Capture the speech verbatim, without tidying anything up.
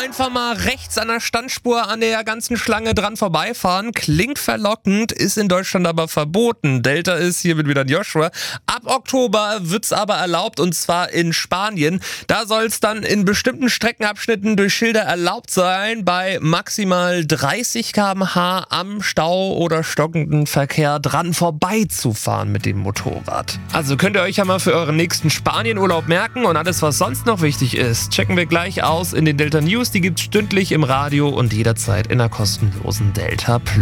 einfach mal rechts an der Standspur an der ganzen Schlange dran vorbeifahren. Klingt verlockend, ist in Deutschland aber verboten. Delta ist hier mit wieder Joshua. Ab Oktober wird's aber erlaubt, und zwar in Spanien. Da soll es dann in bestimmten Streckenabschnitten durch Schilder erlaubt sein, bei maximal dreißig Kilometer pro Stunde am Stau oder stockenden Verkehr dran vorbeizufahren mit dem Motorrad. Also könnt ihr euch ja mal für euren nächsten Spanienurlaub merken, und alles, was sonst noch wichtig ist, checken wir gleich aus in den Delta News. Die gibt's stündlich im Radio und jederzeit in der kostenlosen Delta Plus.